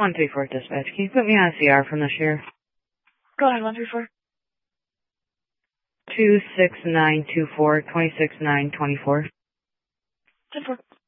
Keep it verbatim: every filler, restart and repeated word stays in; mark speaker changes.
Speaker 1: one three four dispatch. Can you put me on C R from this year?
Speaker 2: Go ahead, one three four.
Speaker 1: Two six nine two four twenty six nine twenty four.
Speaker 2: ten four.